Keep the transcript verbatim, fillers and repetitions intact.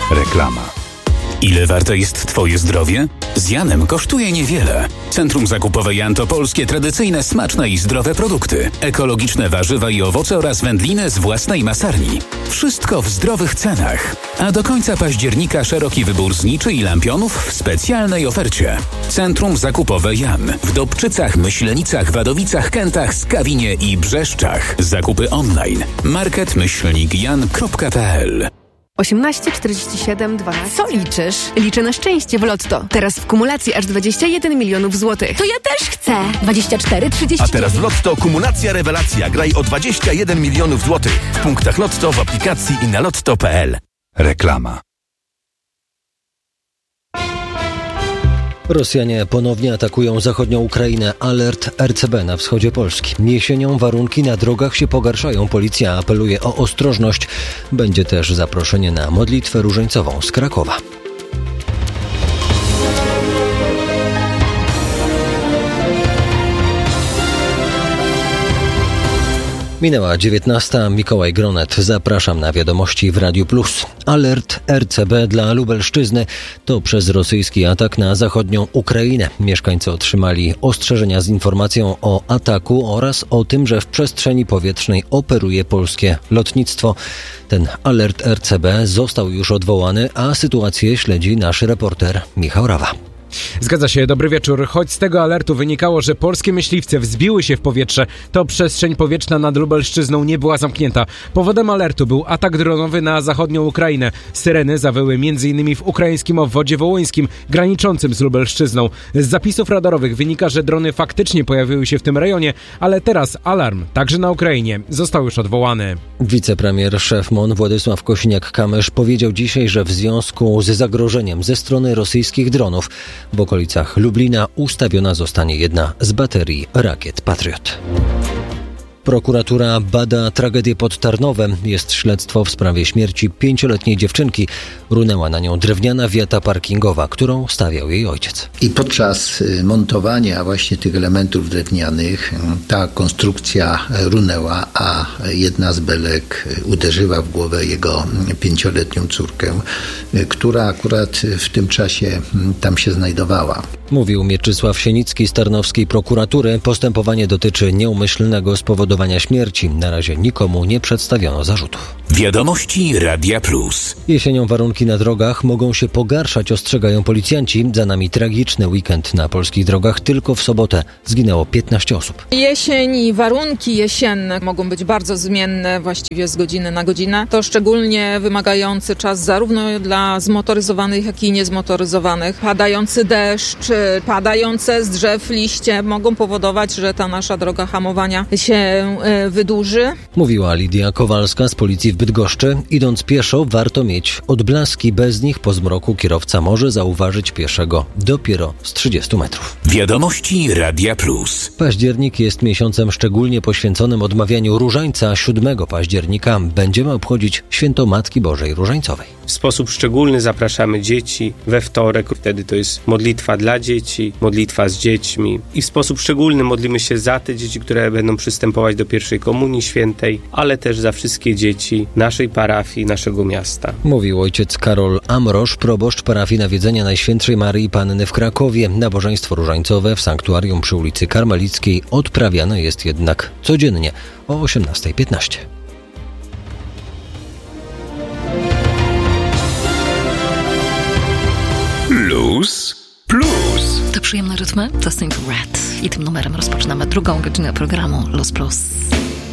Reklama. Ile warte jest Twoje zdrowie? Z Janem kosztuje niewiele. Centrum Zakupowe Jan to polskie, tradycyjne, smaczne i zdrowe produkty. Ekologiczne warzywa i owoce oraz wędliny z własnej masarni. Wszystko w zdrowych cenach. A do końca października szeroki wybór zniczy i lampionów w specjalnej ofercie. Centrum Zakupowe Jan w Dobczycach, Myślenicach, Wadowicach, Kętach, Skawinie i Brzeszczach. Zakupy online. market myślnik jan kropka p l. osiemnaście czterdzieści siedem dwanaście. Co liczysz? Liczę na szczęście w Lotto. Teraz w kumulacji aż dwadzieścia jeden milionów złotych. To ja też chcę. dwadzieścia cztery trzydzieści. A teraz w Lotto kumulacja rewelacja. Graj o dwadzieścia jeden milionów złotych. W punktach Lotto, w aplikacji i na lotto kropka p l. Reklama. Rosjanie ponownie atakują zachodnią Ukrainę. Alert R C B na wschodzie Polski. Jesienią warunki na drogach się pogarszają. Policja apeluje o ostrożność. Będzie też zaproszenie na modlitwę różańcową z Krakowa. Minęła dziewiętnasta. Mikołaj Gronet. Zapraszam na wiadomości w Radiu Plus. Alert R C B dla Lubelszczyzny to przez rosyjski atak na zachodnią Ukrainę. Mieszkańcy otrzymali ostrzeżenia z informacją o ataku oraz o tym, że w przestrzeni powietrznej operuje polskie lotnictwo. Ten alert R C B został już odwołany, a sytuację śledzi nasz reporter Michał Rawa. Zgadza się, dobry wieczór. Choć z tego alertu wynikało, że polskie myśliwce wzbiły się w powietrze, to przestrzeń powietrzna nad Lubelszczyzną nie była zamknięta. Powodem alertu był atak dronowy na zachodnią Ukrainę. Syreny zawyły m.in. w ukraińskim obwodzie wołyńskim, graniczącym z Lubelszczyzną. Z zapisów radarowych wynika, że drony faktycznie pojawiły się w tym rejonie, ale teraz alarm, także na Ukrainie, został już odwołany. Wicepremier szef M O N Władysław Kosiniak-Kamysz powiedział dzisiaj, że w związku z zagrożeniem ze strony rosyjskich dronów w okolicach Lublina ustawiona zostanie jedna z baterii rakiet Patriot. Prokuratura bada tragedię pod Tarnowem. Jest śledztwo w sprawie śmierci pięcioletniej dziewczynki. Runęła na nią drewniana wiata parkingowa, którą stawiał jej ojciec. I podczas montowania właśnie tych elementów drewnianych ta konstrukcja runęła, a jedna z belek uderzyła w głowę jego pięcioletnią córkę, która akurat w tym czasie tam się znajdowała. Mówił Mieczysław Sienicki z tarnowskiej prokuratury. Postępowanie dotyczy nieumyślnego spowodowania śmierci. Na razie nikomu nie przedstawiono zarzutów. Wiadomości Radia Plus. Jesienią warunki na drogach mogą się pogarszać, ostrzegają policjanci. Za nami tragiczny weekend na polskich drogach. Tylko w sobotę zginęło piętnaście osób. Jesień i warunki jesienne mogą być bardzo zmienne, właściwie z godziny na godzinę. To szczególnie wymagający czas zarówno dla zmotoryzowanych, jak i niezmotoryzowanych. Padający deszcz, padające z drzew liście mogą powodować, że ta nasza droga hamowania się wydłuży. Mówiła Lidia Kowalska z policji w Bydgoszczy. Idąc pieszo warto mieć odblaski. Bez nich po zmroku kierowca może zauważyć pieszego dopiero z trzydziestu metrów. Wiadomości Radia Plus. Październik jest miesiącem szczególnie poświęconym odmawianiu różańca. siódmego października będziemy obchodzić Święto Matki Bożej Różańcowej. W sposób szczególny zapraszamy dzieci we wtorek. Wtedy to jest modlitwa dla dzieci, modlitwa z dziećmi. I w sposób szczególny modlimy się za te dzieci, które będą przystępować do pierwszej komunii świętej, ale też za wszystkie dzieci naszej parafii, naszego miasta. Mówił ojciec Karol Amrosz, proboszcz parafii Nawiedzenia Najświętszej Maryi Panny w Krakowie. Nabożeństwo różańcowe w sanktuarium przy ulicy Karmelickiej odprawiane jest jednak codziennie o osiemnasta piętnaście. Luz Plus. To przyjemne rytmy, to Simple Red. I tym numerem rozpoczynamy drugą godzinę programu Luz Plus.